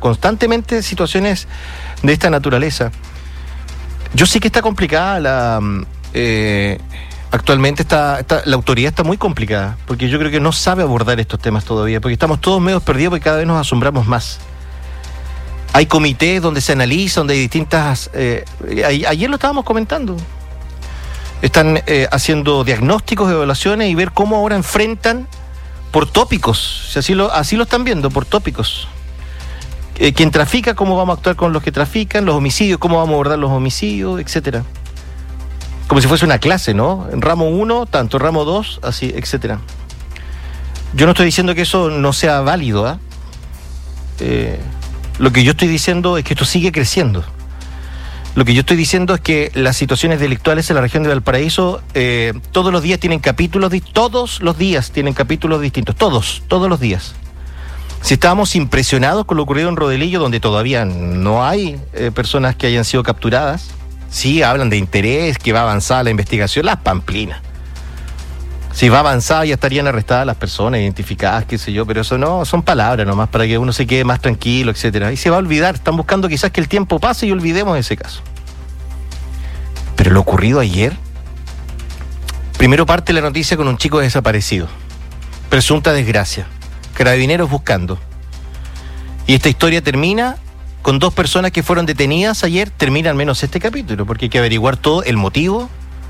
constantemente situaciones de esta naturaleza. Yo sé que está complicada actualmente la autoridad está muy complicada, porque yo creo que no sabe abordar estos temas todavía, porque estamos todos medio perdidos, porque cada vez nos asombramos más. Hay comités donde se analiza, donde hay distintas... ayer lo estábamos comentando. Están haciendo diagnósticos, evaluaciones y ver cómo ahora enfrentan por tópicos. Si así lo están viendo, por tópicos. Quien trafica, cómo vamos a actuar con los que trafican, los homicidios, cómo vamos a abordar los homicidios, etcétera. Como si fuese una clase, ¿no? En ramo 1, tanto, ramo 2, así, etcétera. Yo no estoy diciendo que eso no sea válido, ¿ah? Lo que yo estoy diciendo es que esto sigue creciendo. Lo que yo estoy diciendo es que las situaciones delictuales en la región de Valparaíso todos los días tienen capítulos, todos los días tienen capítulos distintos, todos los días. Si estábamos impresionados con lo ocurrido en Rodelillo, donde todavía no hay personas que hayan sido capturadas, sí hablan de interés, que va avanzada la investigación, las pamplinas. Si va avanzada ya estarían arrestadas las personas, identificadas, qué sé yo, pero eso no, son palabras nomás para que uno se quede más tranquilo, etcétera. Y se va a olvidar, están buscando quizás que el tiempo pase y olvidemos ese caso. Pero lo ocurrido ayer, primero parte la noticia con un chico desaparecido, presunta desgracia, carabineros buscando. Y esta historia termina con 2 personas que fueron detenidas ayer, termina al menos este capítulo, porque hay que averiguar todo el motivo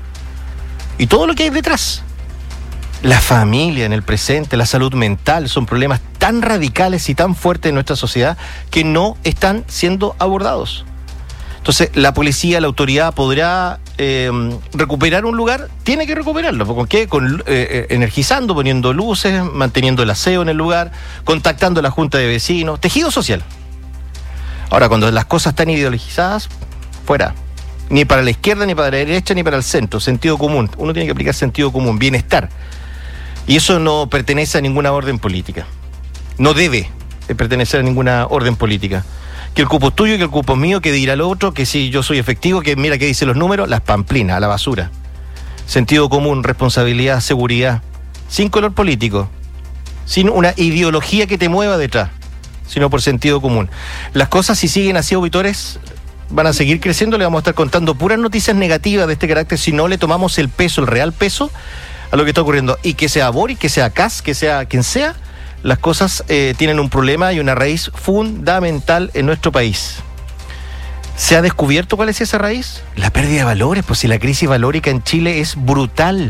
y todo lo que hay detrás. La familia en el presente, la salud mental, son problemas tan radicales y tan fuertes en nuestra sociedad que no están siendo abordados. Entonces, la policía, la autoridad podrá recuperar un lugar, tiene que recuperarlo. ¿Con qué? Energizando, poniendo luces, manteniendo el aseo en el lugar, contactando a la junta de vecinos, tejido social. Ahora, cuando las cosas están ideologizadas, fuera. Ni para la izquierda, ni para la derecha, ni para el centro. Sentido común. Uno tiene que aplicar sentido común, bienestar. Y eso no pertenece a ninguna orden política. No debe pertenecer a ninguna orden política. Que el cupo es tuyo, que el cupo es mío, que dirá el otro, que si yo soy efectivo, que mira que dicen los números, las pamplinas, a la basura. Sentido común, responsabilidad, seguridad. Sin color político. Sin una ideología que te mueva detrás. Sino por sentido común. Las cosas, si siguen así, auditores, van a seguir creciendo. Le vamos a estar contando puras noticias negativas de este carácter si no le tomamos el peso, el real peso a lo que está ocurriendo. Y que sea Boric, que sea Kast, que sea quien sea, las cosas tienen un problema y una raíz fundamental en nuestro país. ¿Se ha descubierto cuál es esa raíz? La pérdida de valores, pues si la crisis valórica en Chile es brutal.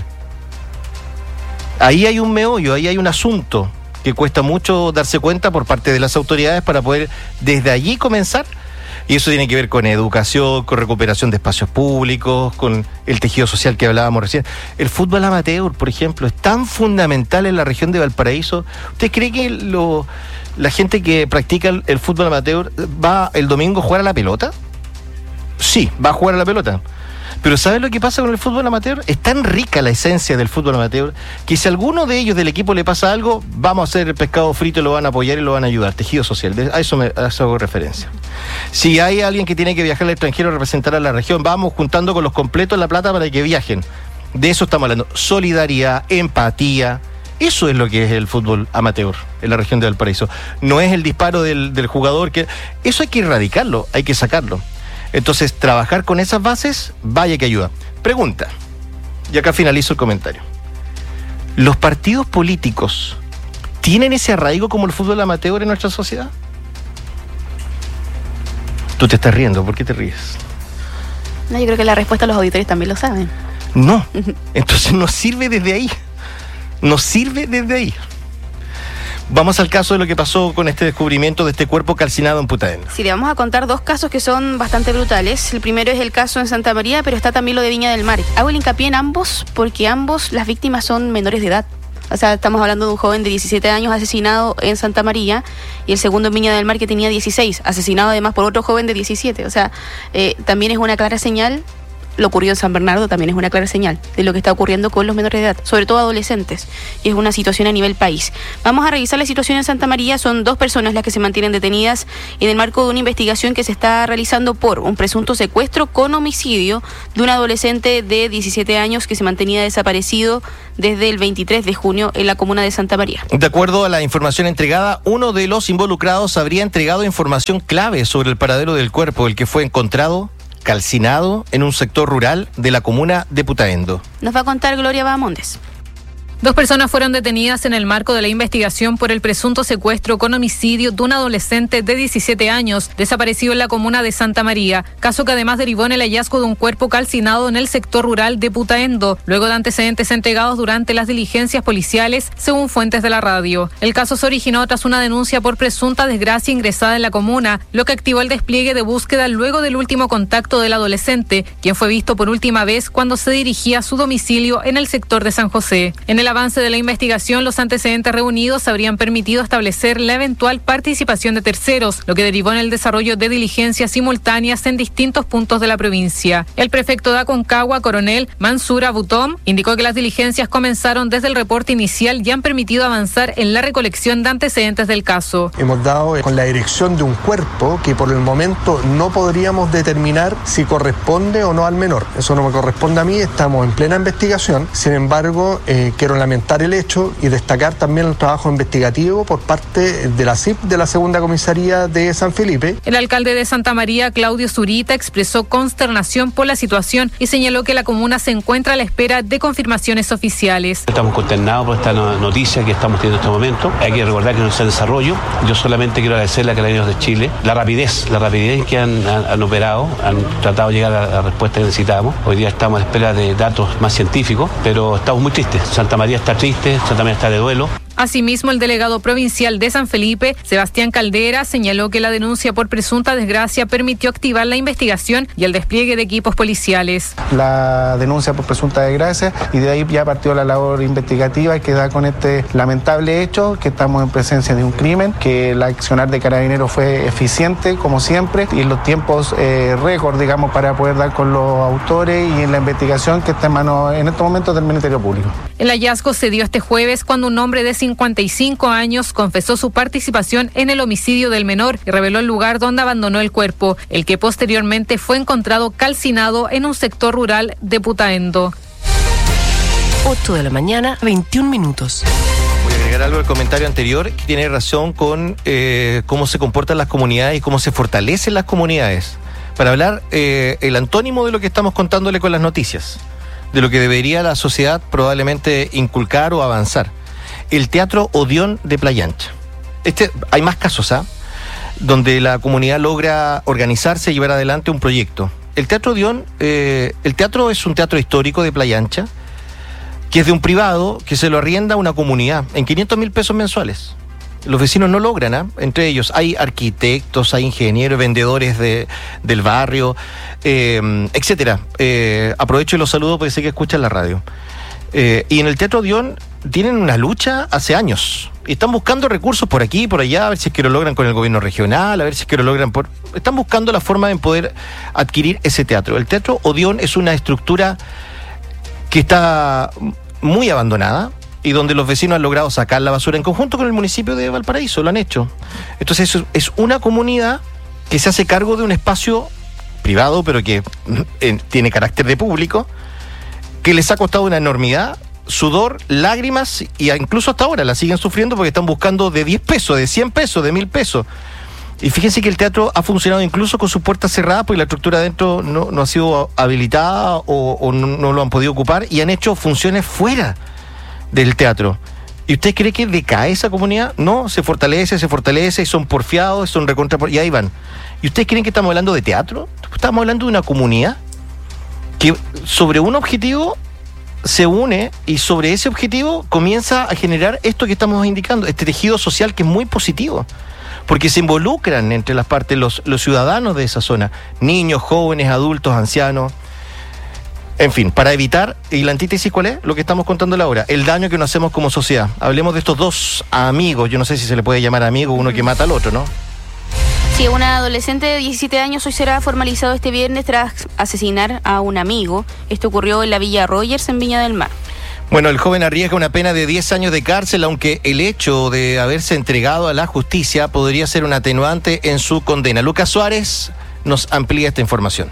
Ahí hay un meollo, ahí hay un asunto que cuesta mucho darse cuenta por parte de las autoridades para poder desde allí comenzar. Y eso tiene que ver con educación, con recuperación de espacios públicos, con el tejido social que hablábamos recién. El fútbol amateur, por ejemplo, es tan fundamental en la región de Valparaíso. ¿Usted cree que la gente que practica el fútbol amateur va el domingo a jugar a la pelota? Sí, va a jugar a la pelota. Pero ¿sabes lo que pasa con el fútbol amateur? Es tan rica la esencia del fútbol amateur que si a alguno de ellos del equipo le pasa algo, vamos a hacer el pescado frito y lo van a apoyar y lo van a ayudar. Tejido social, a eso hago referencia. Si hay alguien que tiene que viajar al extranjero a representar a la región, vamos juntando con los completos la plata para que viajen. De eso estamos hablando. Solidaridad, empatía. Eso es lo que es el fútbol amateur en la región de Valparaíso. No es el disparo del jugador. Eso hay que erradicarlo, hay que sacarlo. Entonces, trabajar con esas bases, vaya que ayuda. Pregunta, y acá finalizo el comentario. ¿Los partidos políticos tienen ese arraigo como el fútbol amateur en nuestra sociedad? Tú te estás riendo, ¿por qué te ríes? No, yo creo que la respuesta los auditores también lo saben. No, entonces nos sirve desde ahí. Nos sirve desde ahí. Vamos al caso de lo que pasó con este descubrimiento de este cuerpo calcinado en Putaendo. Sí, le vamos a contar 2 casos que son bastante brutales. El primero es el caso en Santa María, pero está también lo de Viña del Mar. Hago el hincapié en ambos porque ambos, las víctimas son menores de edad. O sea, estamos hablando de un joven de 17 años asesinado en Santa María y el segundo en Viña del Mar que tenía 16, asesinado además por otro joven de 17. O sea, también es una clara señal lo ocurrido en San Bernardo también es una clara señal de lo que está ocurriendo con los menores de edad, sobre todo adolescentes, y es una situación a nivel país. Vamos a revisar la situación en Santa María. Son 2 personas las que se mantienen detenidas en el marco de una investigación que se está realizando por un presunto secuestro con homicidio de un adolescente de 17 años que se mantenía desaparecido desde el 23 de junio en la comuna de Santa María. De acuerdo a la información entregada, uno de los involucrados habría entregado información clave sobre el paradero del cuerpo, el que fue encontrado calcinado en un sector rural de la comuna de Putaendo. Nos va a contar Gloria Bahamondes. 2 personas fueron detenidas en el marco de la investigación por el presunto secuestro con homicidio de un adolescente de 17 años desaparecido en la comuna de Santa María, caso que además derivó en el hallazgo de un cuerpo calcinado en el sector rural de Putaendo, luego de antecedentes entregados durante las diligencias policiales, según fuentes de la radio. El caso se originó tras una denuncia por presunta desgracia ingresada en la comuna, lo que activó el despliegue de búsqueda luego del último contacto del adolescente, quien fue visto por última vez cuando se dirigía a su domicilio en el sector de San José. En el avance de la investigación, los antecedentes reunidos habrían permitido establecer la eventual participación de terceros, lo que derivó en el desarrollo de diligencias simultáneas en distintos puntos de la provincia. El prefecto de Aconcagua, coronel Mansura Butom, indicó que las diligencias comenzaron desde el reporte inicial y han permitido avanzar en la recolección de antecedentes del caso. Hemos dado con la dirección de un cuerpo que por el momento no podríamos determinar si corresponde o no al menor. Eso no me corresponde a mí, estamos en plena investigación. Sin embargo, quiero lamentar el hecho y destacar también el trabajo investigativo por parte de la CIP de la Segunda Comisaría de San Felipe. El alcalde de Santa María, Claudio Zurita, expresó consternación por la situación y señaló que la comuna se encuentra a la espera de confirmaciones oficiales. Estamos consternados por esta noticia que estamos teniendo en este momento. Hay que recordar que no está en desarrollo. Yo solamente quiero agradecerle a Carabineros de Chile la rapidez que han operado, han tratado de llegar a la respuesta que necesitábamos. Hoy día estamos a la espera de datos más científicos, pero estamos muy tristes. Santa María está triste, Santa María está de duelo. Asimismo, el delegado provincial de San Felipe, Sebastián Caldera, señaló que la denuncia por presunta desgracia permitió activar la investigación y el despliegue de equipos policiales. La denuncia por presunta desgracia y de ahí ya partió la labor investigativa que da con este lamentable hecho, que estamos en presencia de un crimen, que el accionar de Carabineros fue eficiente como siempre y en los tiempos récord, digamos, para poder dar con los autores y en la investigación que está en manos en estos momentos del Ministerio Público. El hallazgo se dio este jueves cuando un hombre de 55 años confesó su participación en el homicidio del menor y reveló el lugar donde abandonó el cuerpo, el que posteriormente fue encontrado calcinado en un sector rural de Putaendo. 8 de la mañana, 21 minutos. Voy a agregar algo al comentario anterior que tiene razón con cómo se comportan las comunidades y cómo se fortalecen las comunidades. Para hablar el antónimo de lo que estamos contándole con las noticias, de lo que debería la sociedad probablemente inculcar o avanzar. El Teatro Odeón de Playa Ancha. Hay más casos, donde la comunidad logra organizarse y llevar adelante un proyecto. El Teatro Odeón, el teatro es un teatro histórico de Playa Ancha, que es de un privado que se lo arrienda a una comunidad en 500.000 pesos mensuales. Los vecinos no logran, entre ellos hay arquitectos, hay ingenieros, vendedores del barrio, etcétera. Aprovecho y los saludo porque sé que escuchan la radio. Y en el Teatro Odeón tienen una lucha hace años. Y están buscando recursos por aquí y por allá, a ver si es que lo logran con el gobierno regional, a ver si es que lo logran Están buscando la forma de poder adquirir ese teatro. El Teatro Odeón es una estructura que está muy abandonada y donde los vecinos han logrado sacar la basura en conjunto con el municipio de Valparaíso, lo han hecho. Entonces es una comunidad que se hace cargo de un espacio privado, pero que tiene carácter de público, que les ha costado una enormidad, sudor, lágrimas, y incluso hasta ahora la siguen sufriendo porque están buscando de 10 pesos, de 100 pesos, de 1.000 pesos. Y fíjense que el teatro ha funcionado incluso con sus puertas cerradas porque la estructura adentro no ha sido habilitada o no lo han podido ocupar y han hecho funciones fuera del teatro. ¿Y usted cree que decae esa comunidad? No, se fortalece y son porfiados, son recontra, y ahí van. ¿Y ustedes creen que estamos hablando de teatro? Estamos hablando de una comunidad que sobre un objetivo se une y sobre ese objetivo comienza a generar esto que estamos indicando, este tejido social que es muy positivo, porque se involucran entre las partes los ciudadanos de esa zona, niños, jóvenes, adultos, ancianos, en fin, para evitar, y la antítesis ¿cuál es? Lo que estamos contando ahora, el daño que nos hacemos como sociedad. Hablemos de estos dos amigos, yo no sé si se le puede llamar amigo uno que mata al otro, ¿no? Sí, una adolescente de 17 años hoy será formalizado este viernes tras asesinar a un amigo. Esto ocurrió en la Villa Rogers, en Viña del Mar. Bueno, el joven arriesga una pena de 10 años de cárcel, aunque el hecho de haberse entregado a la justicia podría ser un atenuante en su condena. Lucas Suárez nos amplía esta información.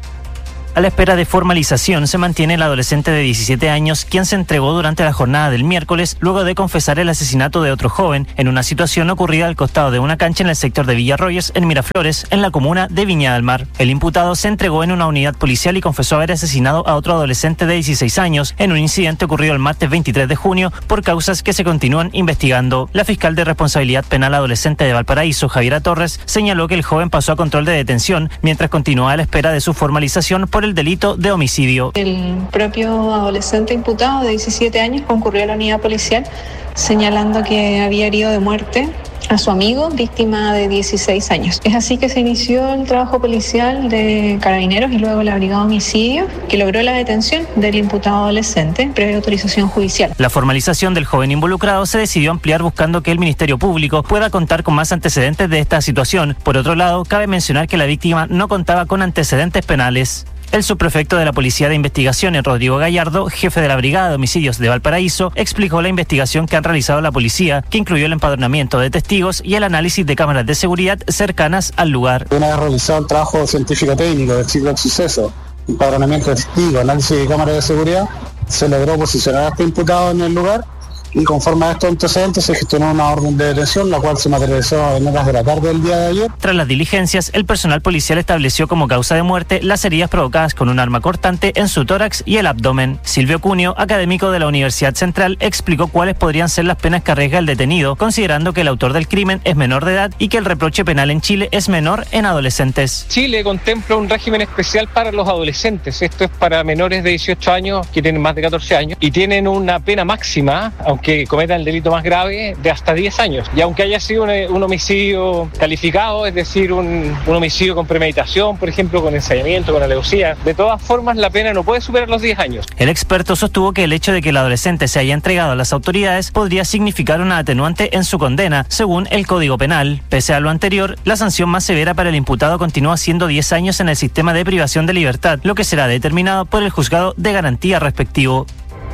A la espera de formalización se mantiene el adolescente de 17 años, quien se entregó durante la jornada del miércoles luego de confesar el asesinato de otro joven en una situación ocurrida al costado de una cancha en el sector de Villa Rogers, en Miraflores, en la comuna de Viña del Mar. El imputado se entregó en una unidad policial y confesó haber asesinado a otro adolescente de 16 años en un incidente ocurrido el martes 23 de junio por causas que se continúan investigando. La fiscal de responsabilidad penal adolescente de Valparaíso, Javiera Torres, señaló que el joven pasó a control de detención mientras continúa a la espera de su formalización por el delito de homicidio. El propio adolescente imputado de 17 años concurrió a la unidad policial señalando que había herido de muerte a su amigo, víctima de 16 años. Es así que se inició el trabajo policial de Carabineros y luego la Brigada de Homicidio, que logró la detención del imputado adolescente previa autorización judicial. La formalización del joven involucrado se decidió ampliar buscando que el Ministerio Público pueda contar con más antecedentes de esta situación. Por otro lado, cabe mencionar que la víctima no contaba con antecedentes penales. El subprefecto de la Policía de Investigaciones, Rodrigo Gallardo, jefe de la Brigada de Homicidios de Valparaíso, explicó la investigación que han realizado la policía, que incluyó el empadronamiento de testigos y el análisis de cámaras de seguridad cercanas al lugar. Una vez realizado el trabajo científico-técnico del ciclo de suceso, empadronamiento de testigos, análisis de cámaras de seguridad, se logró posicionar a este imputado en el lugar y conforme a estos antecedentes se gestionó una orden de detención, la cual se materializó en horas de la tarde del día de ayer. Tras las diligencias, el personal policial estableció como causa de muerte las heridas provocadas con un arma cortante en su tórax y el abdomen. Silvio Cunio, académico de la Universidad Central, explicó cuáles podrían ser las penas que arriesga el detenido, considerando que el autor del crimen es menor de edad y que el reproche penal en Chile es menor en adolescentes. Chile contempla un régimen especial para los adolescentes. Esto es para menores de 18 años que tienen más de 14 años y tienen una pena máxima, que cometan el delito más grave, de hasta 10 años. Y aunque haya sido un homicidio calificado, es decir, un homicidio con premeditación, por ejemplo, con ensayamiento, con alevosía, de todas formas la pena no puede superar los 10 años. El experto sostuvo que el hecho de que el adolescente se haya entregado a las autoridades podría significar una atenuante en su condena, según el Código Penal. Pese a lo anterior, la sanción más severa para el imputado continúa siendo 10 años en el sistema de privación de libertad, lo que será determinado por el juzgado de garantía respectivo.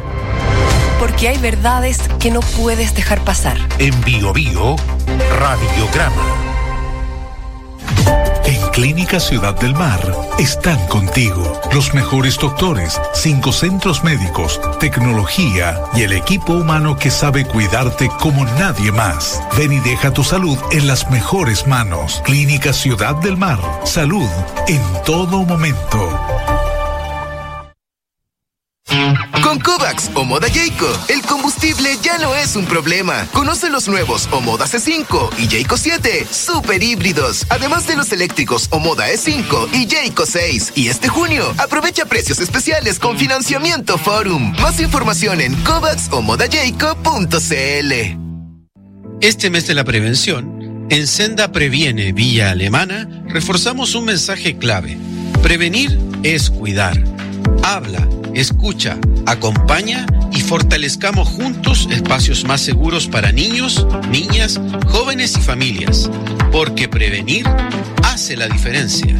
Porque hay verdades que no puedes dejar pasar. En Bio Bio, Radiograma. En Clínica Ciudad del Mar están contigo los mejores doctores, 5 centros médicos, tecnología y el equipo humano que sabe cuidarte como nadie más. Ven y deja tu salud en las mejores manos. Clínica Ciudad del Mar. Salud en todo momento. Con Kovacs o Moda Jayco, el combustible ya no es un problema. Conoce los nuevos Omoda C5 y Jayco 7, super híbridos. Además de los eléctricos Omoda E5 y Jayco 6. Y este junio, aprovecha precios especiales con financiamiento Forum. Más información en kovacsomodajayco.cl. Este mes de la prevención, en Senda Previene Villa Alemana, reforzamos un mensaje clave. Prevenir es cuidar. Habla, escucha, acompaña y fortalezcamos juntos espacios más seguros para niños, niñas, jóvenes y familias, porque prevenir hace la diferencia.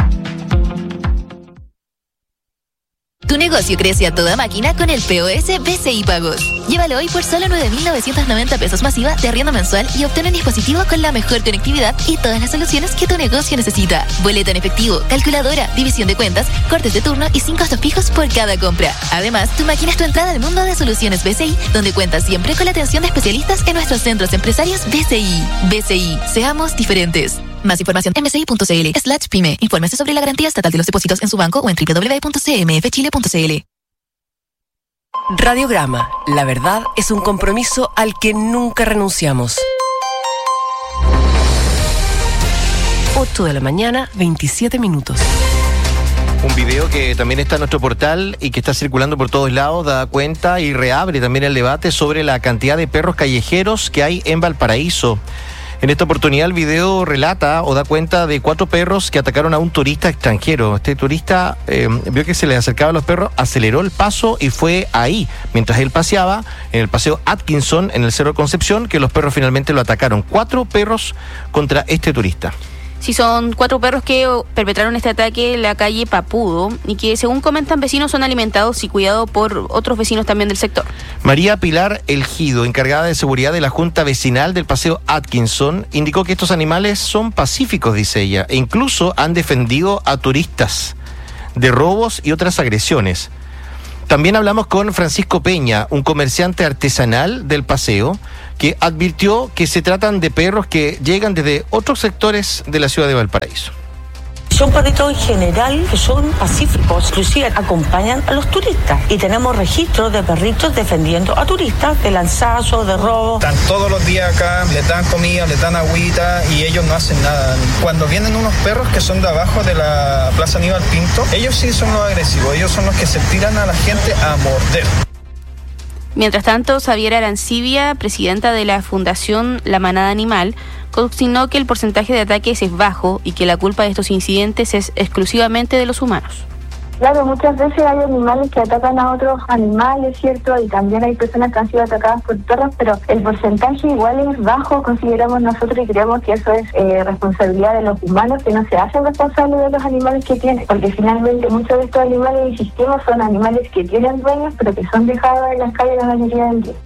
Tu negocio crece a toda máquina con el POS BCI Pagos. Llévalo hoy por solo 9.990 pesos masiva de arriendo mensual y obtén un dispositivo con la mejor conectividad y todas las soluciones que tu negocio necesita. Boleta en efectivo, calculadora, división de cuentas, cortes de turno y 5 costos fijos por cada compra. Además, tu máquina es tu entrada al mundo de soluciones BCI, donde cuentas siempre con la atención de especialistas en nuestros centros empresarios BCI. BCI, seamos diferentes. Más información en bci.cl/pyme. Infórmese sobre la garantía estatal de los depósitos en su banco o en www.cmfchile.cl. Radiograma. La verdad es un compromiso al que nunca renunciamos. 8 de la mañana, 27 minutos. Un video que también está en nuestro portal y que está circulando por todos lados da cuenta y reabre también el debate sobre la cantidad de perros callejeros que hay en Valparaíso. En esta oportunidad el video relata o da cuenta de 4 perros que atacaron a un turista extranjero. Este turista vio que se le acercaban los perros, aceleró el paso y fue ahí, mientras él paseaba, en el paseo Atkinson, en el Cerro Concepción, que los perros finalmente lo atacaron. 4 perros contra este turista. Sí, son 4 perros que perpetraron este ataque en la calle Papudo y que, según comentan vecinos, son alimentados y cuidados por otros vecinos también del sector. María Pilar Elgido, encargada de seguridad de la Junta Vecinal del Paseo Atkinson, indicó que estos animales son pacíficos, dice ella, e incluso han defendido a turistas de robos y otras agresiones. También hablamos con Francisco Peña, un comerciante artesanal del paseo, que advirtió que se tratan de perros que llegan desde otros sectores de la ciudad de Valparaíso. Son perritos en general que son pacíficos, inclusive acompañan a los turistas y tenemos registros de perritos defendiendo a turistas de lanzazos, de robos. Están todos los días acá, les dan comida, les dan agüita y ellos no hacen nada. Cuando vienen unos perros que son de abajo de la Plaza Aníbal Pinto, ellos sí son los agresivos, ellos son los que se tiran a la gente a morder. Mientras tanto, Xaviera Arancibia, presidenta de la Fundación La Manada Animal, consignó que el porcentaje de ataques es bajo y que la culpa de estos incidentes es exclusivamente de los humanos. Claro, muchas veces hay animales que atacan a otros animales, ¿cierto? Y también hay personas que han sido atacadas por perros, pero el porcentaje igual es bajo, consideramos nosotros, y creemos que eso es responsabilidad de los humanos, que no se hacen responsables de los animales que tienen, porque finalmente muchos de estos animales, insistimos, son animales que tienen dueños, pero que son dejados en las calles la mayoría del día.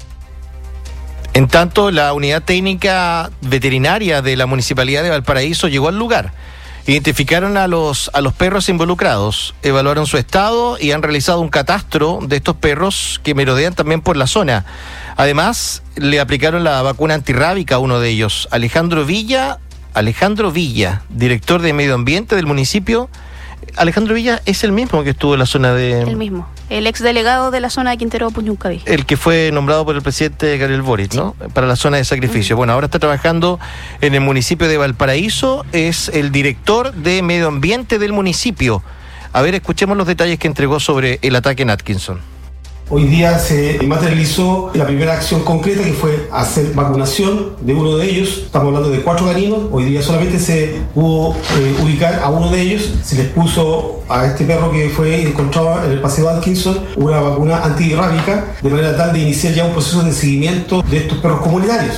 En tanto, la unidad técnica veterinaria de la Municipalidad de Valparaíso llegó al lugar. Identificaron a los perros involucrados, evaluaron su estado y han realizado un catastro de estos perros que merodean también por la zona. Además, le aplicaron la vacuna antirrábica a uno de ellos, Alejandro Villa, director de Medio Ambiente del municipio. Alejandro Villa es el mismo que estuvo en la zona de... El mismo, el exdelegado de la zona de Quintero Puñuncaví. El que fue nombrado por el presidente Gabriel Boric, sí, ¿no? Para la zona de sacrificio. Bueno, ahora está trabajando en el municipio de Valparaíso, es el director de Medio Ambiente del municipio. A ver, escuchemos los detalles que entregó sobre el ataque en Atkinson. Hoy día se materializó la primera acción concreta, que fue hacer vacunación de uno de ellos. Estamos hablando de 4 caninos. Hoy día solamente se pudo ubicar a uno de ellos. Se les puso a este perro que fue encontrado en el paseo Atkinson una vacuna antirrábica, de manera tal de iniciar ya un proceso de seguimiento de estos perros comunitarios.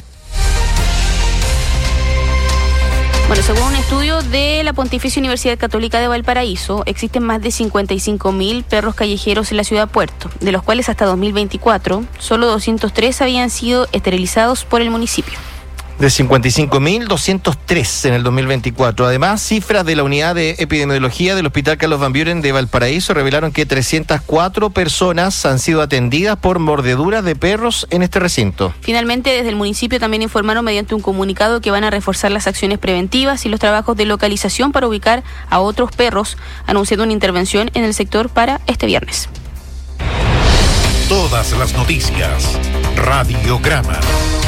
Bueno, según un estudio de la Pontificia Universidad Católica de Valparaíso, existen más de 55.000 perros callejeros en la ciudad Puerto, de los cuales hasta 2024 solo 203 habían sido esterilizados por el municipio. De 55.203 en el 2024. Además, cifras de la unidad de epidemiología del Hospital Carlos Van Buren de Valparaíso revelaron que 304 personas han sido atendidas por mordeduras de perros en este recinto. Finalmente, desde el municipio también informaron mediante un comunicado que van a reforzar las acciones preventivas y los trabajos de localización para ubicar a otros perros, anunciando una intervención en el sector para este viernes. Todas las noticias. Radiograma.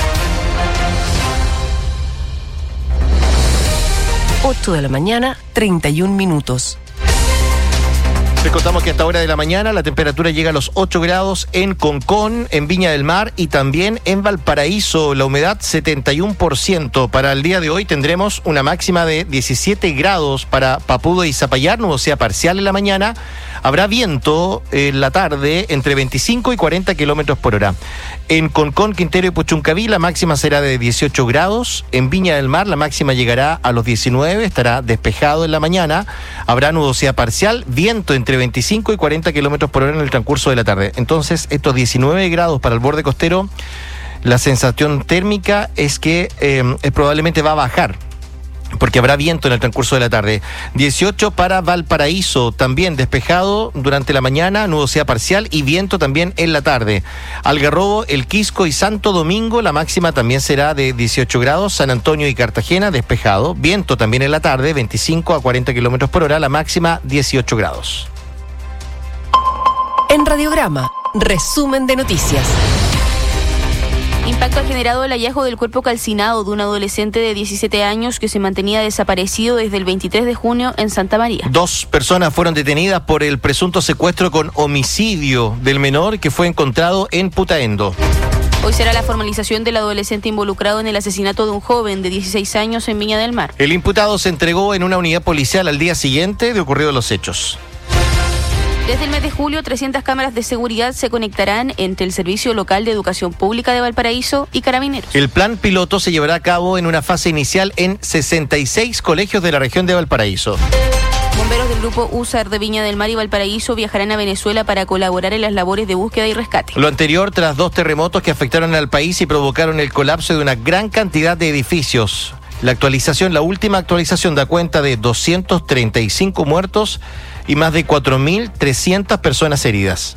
8 de la mañana, 31 minutos. Les contamos que a esta hora de la mañana la temperatura llega a los 8 grados en Concón, en Viña del Mar y también en Valparaíso. La humedad 71%. Para el día de hoy tendremos una máxima de 17 grados para Papudo y Zapallar, nubosidad parcial en la mañana. Habrá viento en la tarde entre 25 y 40 kilómetros por hora. En Concón, Quintero y Puchuncaví la máxima será de 18 grados. En Viña del Mar la máxima llegará a los 19, estará despejado en la mañana. Habrá nubosidad parcial, viento entre 25 y 40 kilómetros por hora en el transcurso de la tarde. Entonces, estos 19 grados para el borde costero, la sensación térmica es que probablemente va a bajar, porque habrá viento en el transcurso de la tarde. 18 para Valparaíso, también despejado durante la mañana, nubosidad parcial y viento también en la tarde. Algarrobo, El Quisco y Santo Domingo, la máxima también será de 18 grados. San Antonio y Cartagena, despejado, viento también en la tarde, 25 a 40 kilómetros por hora, la máxima 18 grados. En Radiograma, resumen de noticias. Impacto ha generado el hallazgo del cuerpo calcinado de un adolescente de 17 años que se mantenía desaparecido desde el 23 de junio en Santa María. 2 personas fueron detenidas por el presunto secuestro con homicidio del menor que fue encontrado en Putaendo. Hoy será la formalización del adolescente involucrado en el asesinato de un joven de 16 años en Viña del Mar. El imputado se entregó en una unidad policial al día siguiente de ocurridos los hechos. Desde el mes de julio, 300 cámaras de seguridad se conectarán entre el Servicio Local de Educación Pública de Valparaíso y Carabineros. El plan piloto se llevará a cabo en una fase inicial en 66 colegios de la región de Valparaíso. Bomberos del grupo USAR de Viña del Mar y Valparaíso viajarán a Venezuela para colaborar en las labores de búsqueda y rescate. Lo anterior tras 2 terremotos que afectaron al país y provocaron el colapso de una gran cantidad de edificios. La última actualización da cuenta de 235 muertos y más de 4.300 personas heridas.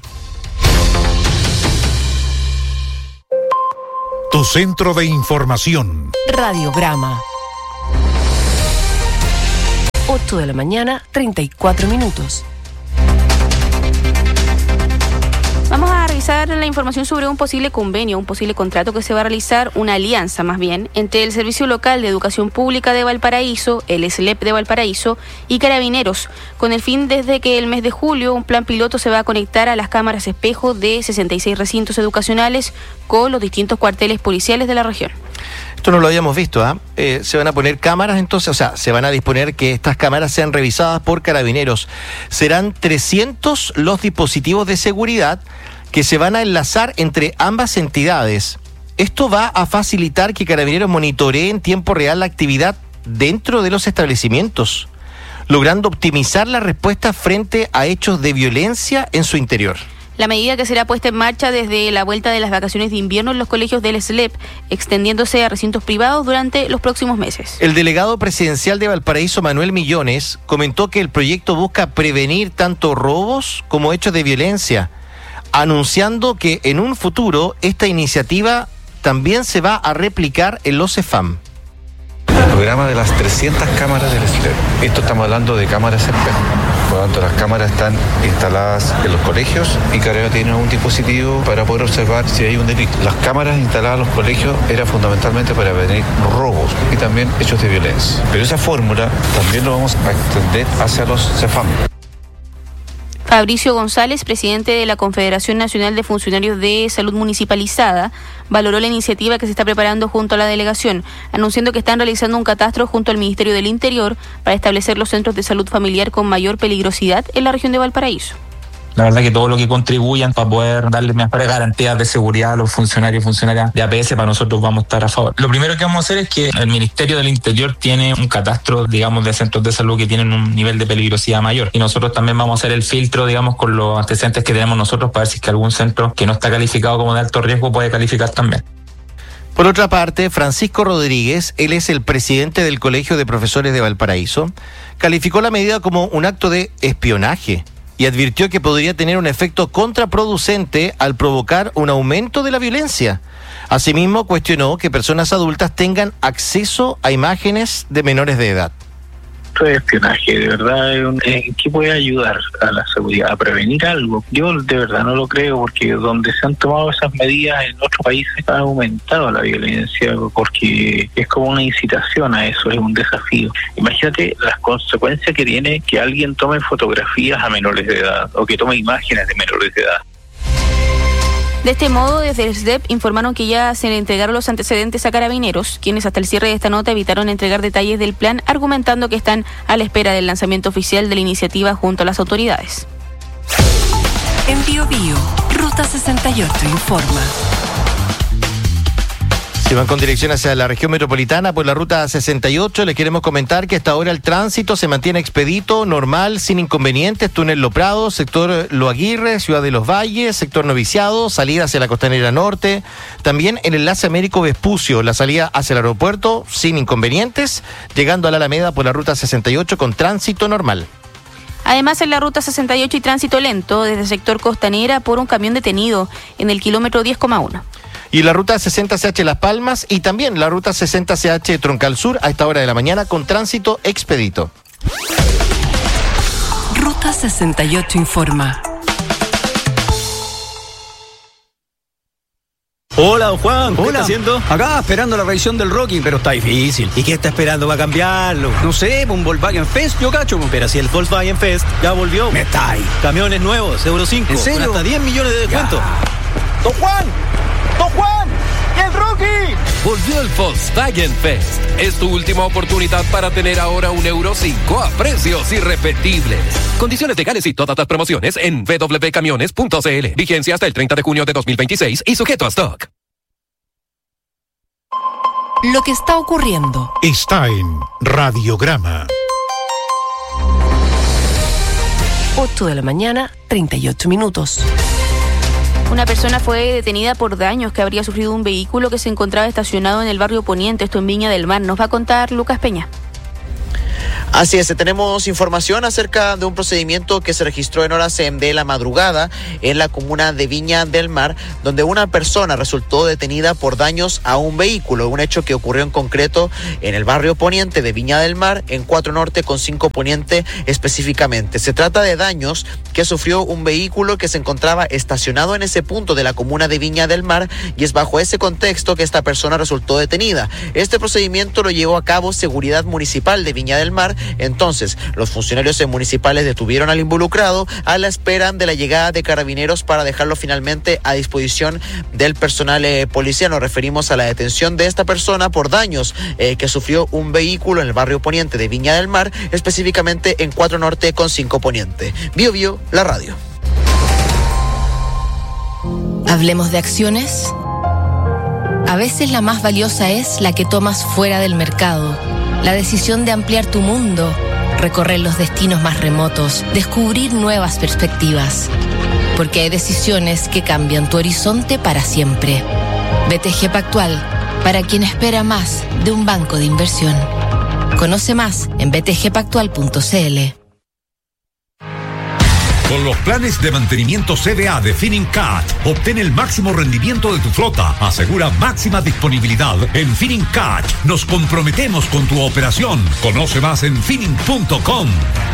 Tu centro de información. Radio Brahma. 8 de la mañana, 34 minutos. Vamos a revisar la información sobre un posible convenio, un posible contrato que se va a realizar, una alianza más bien, entre el Servicio Local de Educación Pública de Valparaíso, el SLEP de Valparaíso y Carabineros, con el fin desde que el mes de julio un plan piloto se va a conectar a las cámaras espejo de 66 recintos educacionales con los distintos cuarteles policiales de la región. Esto no lo habíamos visto, ¿ah? Se van a poner cámaras entonces, o sea, se van a disponer que estas cámaras sean revisadas por Carabineros. Serán 300 los dispositivos de seguridad que se van a enlazar entre ambas entidades. Esto va a facilitar que Carabineros monitoree en tiempo real la actividad dentro de los establecimientos, logrando optimizar la respuesta frente a hechos de violencia en su interior. La medida que será puesta en marcha desde la vuelta de las vacaciones de invierno en los colegios del SLEP, extendiéndose a recintos privados durante los próximos meses. El delegado presidencial de Valparaíso, Manuel Millones, comentó que el proyecto busca prevenir tanto robos como hechos de violencia, anunciando que en un futuro esta iniciativa también se va a replicar en los CEFAM. El programa de las 300 cámaras del SLEP. Esto estamos hablando de cámaras espejo. Por lo tanto, las cámaras están instaladas en los colegios y Carabineros tiene un dispositivo para poder observar si hay un delito. Las cámaras instaladas en los colegios era fundamentalmente para prevenir robos y también hechos de violencia. Pero esa fórmula también lo vamos a extender hacia los CEFAM. Fabricio González, presidente de la Confederación Nacional de Funcionarios de Salud Municipalizada, valoró la iniciativa que se está preparando junto a la delegación, anunciando que están realizando un catastro junto al Ministerio del Interior para establecer los centros de salud familiar con mayor peligrosidad en la región de Valparaíso. La verdad que todo lo que contribuyan para poder darle mejores garantías de seguridad a los funcionarios y funcionarias de APS, para nosotros vamos a estar a favor. Lo primero que vamos a hacer es que el Ministerio del Interior tiene un catastro, digamos, de centros de salud que tienen un nivel de peligrosidad mayor. Y nosotros también vamos a hacer el filtro, digamos, con los antecedentes que tenemos nosotros para ver si es que algún centro que no está calificado como de alto riesgo puede calificar también. Por otra parte, Francisco Rodríguez, él es el presidente del Colegio de Profesores de Valparaíso, calificó la medida como un acto de espionaje y advirtió que podría tener un efecto contraproducente al provocar un aumento de la violencia. Asimismo, cuestionó que personas adultas tengan acceso a imágenes de menores de edad. Esto es espionaje, de verdad, ¿qué puede ayudar a la seguridad? ¿A prevenir algo? Yo de verdad no lo creo, porque donde se han tomado esas medidas en otros países ha aumentado la violencia, porque es como una incitación a eso, es un desafío. Imagínate las consecuencias que tiene que alguien tome fotografías a menores de edad o que tome imágenes de menores de edad. De este modo, desde el SLEP informaron que ya se le entregaron los antecedentes a Carabineros, quienes hasta el cierre de esta nota evitaron entregar detalles del plan, argumentando que están a la espera del lanzamiento oficial de la iniciativa junto a las autoridades. En Bio Bio, Ruta 68 informa. Si van con dirección hacia la región metropolitana por la ruta 68, les queremos comentar que hasta ahora el tránsito se mantiene expedito, normal, sin inconvenientes. Túnel Lo Prado, sector Lo Aguirre, Ciudad de los Valles, sector Noviciado, salida hacia la Costanera Norte. También el enlace Américo Vespucio, la salida hacia el aeropuerto, sin inconvenientes, llegando a la Alameda por la ruta 68 con tránsito normal. Además, en la ruta 68 y tránsito lento desde el sector Costanera por un camión detenido en el kilómetro 10,1. Y la ruta 60CH Las Palmas y también la ruta 60CH Troncal Sur a esta hora de la mañana con tránsito expedito. Ruta 68 informa. Hola, don Juan. ¿Qué Hola. está haciendo? Acá esperando la revisión del Rocking, pero está difícil. ¿Y qué está esperando para cambiarlo? No sé, un Volkswagen Fest, yo cacho. Pero si el Volkswagen Fest ya volvió. Me está ahí. Camiones nuevos, Euro 5. ¿En serio? Con hasta 10 millones de descuento. ¡Don Juan! ¡Don Juan! ¡Y el Rookie! Volvió el Volkswagen Fest. Es tu última oportunidad para tener ahora un Euro 5 a precios irrepetibles. Condiciones legales y todas las promociones en www.camiones.cl. Vigencia hasta el 30 de junio de 2026 y sujeto a stock. Lo que está ocurriendo está en Radiograma. 8 de la mañana, 38 minutos. Una persona fue detenida por daños que habría sufrido un vehículo que se encontraba estacionado en el barrio Poniente, esto en Viña del Mar. Nos va a contar Lucas Peña. Así es, tenemos información acerca de un procedimiento que se registró en horas de la madrugada en la comuna de Viña del Mar, donde una persona resultó detenida por daños a un vehículo, un hecho que ocurrió en concreto en el barrio Poniente de Viña del Mar, en 4 Norte con 5 Poniente específicamente. Se trata de daños que sufrió un vehículo que se encontraba estacionado en ese punto de la comuna de Viña del Mar, y es bajo ese contexto que esta persona resultó detenida. Este procedimiento lo llevó a cabo Seguridad Municipal de Viña del Mar. Entonces, los funcionarios municipales detuvieron al involucrado a la espera de la llegada de carabineros para dejarlo finalmente a disposición del personal policial. Nos referimos a la detención de esta persona por daños que sufrió un vehículo en el barrio Poniente de Viña del Mar, específicamente en 4 Norte con 5 Poniente. Bio Bio, la radio. Hablemos de acciones. A veces la más valiosa es la que tomas fuera del mercado. La decisión de ampliar tu mundo, recorrer los destinos más remotos, descubrir nuevas perspectivas. Porque hay decisiones que cambian tu horizonte para siempre. BTG Pactual, para quien espera más de un banco de inversión. Conoce más en btgpactual.cl. Con los planes de mantenimiento CBA de Finincat, obtén el máximo rendimiento de tu flota. Asegura máxima disponibilidad. En Finincat nos comprometemos con tu operación. Conoce más en Finin.com.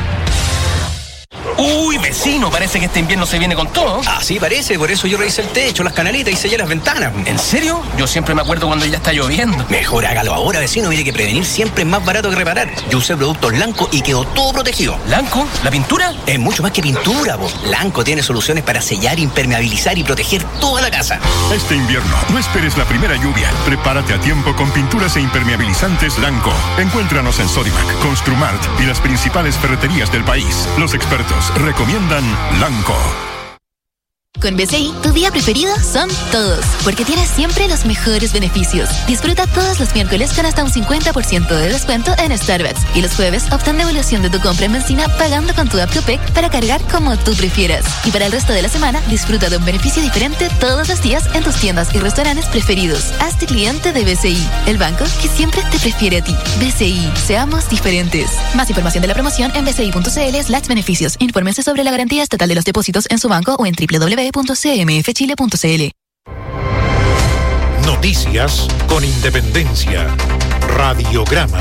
Uy, vecino, parece que este invierno se viene con todo. Así parece, por eso yo revisé el techo, las canaletas y sellé las ventanas. ¿En serio? Yo siempre me acuerdo cuando ya está lloviendo. Mejor hágalo ahora, vecino. Mire que prevenir siempre es más barato que reparar. Yo usé productos Lanco y quedó todo protegido. ¿Lanco? ¿La pintura? Es mucho más que pintura, po. Lanco tiene soluciones para sellar, impermeabilizar y proteger toda la casa. Este invierno, no esperes la primera lluvia. Prepárate a tiempo con pinturas e impermeabilizantes Lanco. Encuéntranos en Sodimac, Construmart y las principales ferreterías del país. Los expertos recomiendan Lanco. Con BCI, tu día preferido son todos, porque tienes siempre los mejores beneficios. Disfruta todos los miércoles con hasta un 50% de descuento en Starbucks. Y los jueves, obtén devolución de tu compra en benzina pagando con tu app Copec para cargar como tú prefieras. Y para el resto de la semana, disfruta de un beneficio diferente todos los días en tus tiendas y restaurantes preferidos. Hazte cliente de BCI, el banco que siempre te prefiere a ti. BCI, seamos diferentes. Más información de la promoción en bci.cl/beneficios. Infórmense sobre la garantía estatal de los depósitos en su banco o en www.cmfchile.cl. Noticias con independencia. Radiograma.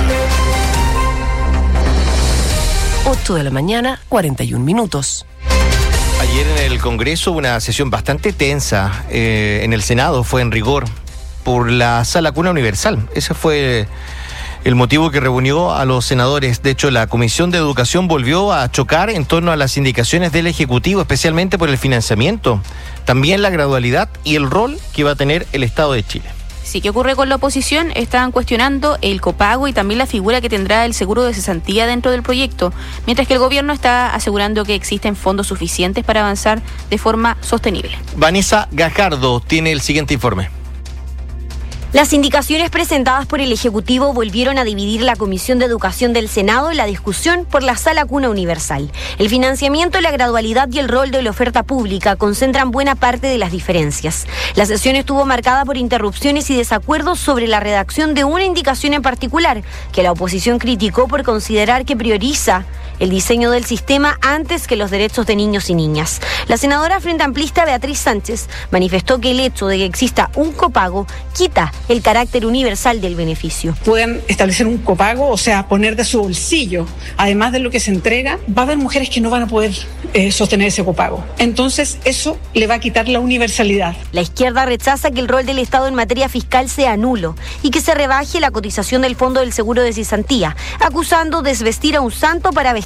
8 de la mañana, 41 minutos. Ayer en el Congreso una sesión bastante tensa. En el Senado fue en rigor por la Sala Cuna Universal. Ese fue el motivo que reunió a los senadores. De hecho, la Comisión de Educación volvió a chocar en torno a las indicaciones del Ejecutivo, especialmente por el financiamiento, también la gradualidad y el rol que va a tener el Estado de Chile. Sí, ¿qué ocurre con la oposición? Están cuestionando el copago y también la figura que tendrá el seguro de cesantía dentro del proyecto, mientras que el gobierno está asegurando que existen fondos suficientes para avanzar de forma sostenible. Vanessa Gajardo tiene el siguiente informe. Las indicaciones presentadas por el Ejecutivo volvieron a dividir la Comisión de Educación del Senado en la discusión por la Sala Cuna Universal. El financiamiento, la gradualidad y el rol de la oferta pública concentran buena parte de las diferencias. La sesión estuvo marcada por interrupciones y desacuerdos sobre la redacción de una indicación en particular, que la oposición criticó por considerar que prioriza el diseño del sistema antes que los derechos de niños y niñas. La senadora Frente Amplista Beatriz Sánchez manifestó que el hecho de que exista un copago quita el carácter universal del beneficio. Pueden establecer un copago, o sea, poner de su bolsillo, además de lo que se entrega, va a haber mujeres que no van a poder sostener ese copago. Entonces, eso le va a quitar la universalidad. La izquierda rechaza que el rol del Estado en materia fiscal sea nulo y que se rebaje la cotización del Fondo del Seguro de Cesantía, acusando desvestir a un santo para vestir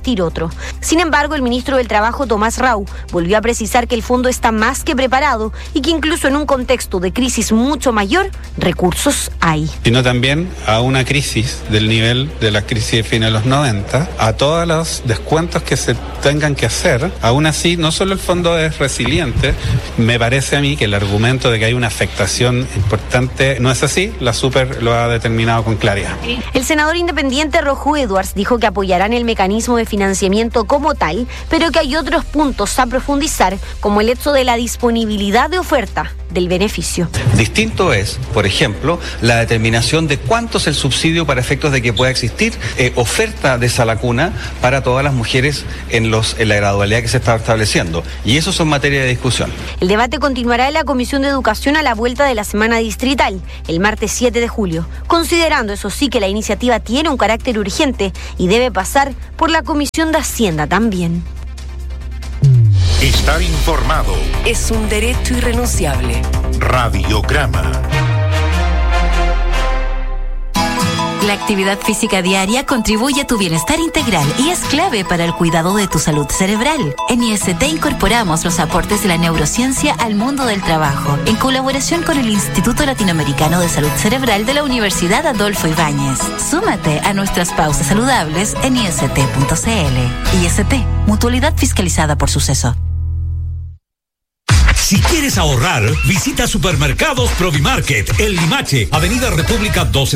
existir otro. Sin embargo, el ministro del Trabajo, Tomás Rau, volvió a precisar que el fondo está más que preparado y que incluso en un contexto de crisis mucho mayor, recursos hay. Sino también a una crisis del nivel de la crisis de fines de los 90, a todos los descuentos que se tengan que hacer. Aún así, no solo el fondo es resiliente, me parece a mí que el argumento de que hay una afectación importante no es así, la Super lo ha determinado con claridad. El senador independiente Rojo Edwards dijo que apoyarán el mecanismo de financiamiento como tal, pero que hay otros puntos a profundizar, como el hecho de la disponibilidad de oferta del beneficio. Distinto es, por ejemplo, la determinación de cuánto es el subsidio para efectos de que pueda existir oferta de Salacuna para todas las mujeres en la gradualidad que se está estableciendo. Y eso son materia de discusión. El debate continuará en la Comisión de Educación a la vuelta de la semana distrital, el martes 7 de julio, considerando eso sí que la iniciativa tiene un carácter urgente y debe pasar por la Comisión de Hacienda también. Estar informado es un derecho irrenunciable. Radiograma. La actividad física diaria contribuye a tu bienestar integral y es clave para el cuidado de tu salud cerebral. En IST incorporamos los aportes de la neurociencia al mundo del trabajo, en colaboración con el Instituto Latinoamericano de Salud Cerebral de la Universidad Adolfo Ibáñez. Súmate a nuestras pausas saludables en ist.cl. IST, mutualidad fiscalizada por Suceso. Si quieres ahorrar, visita Supermercados Provimarket, El Limache, Avenida República 12.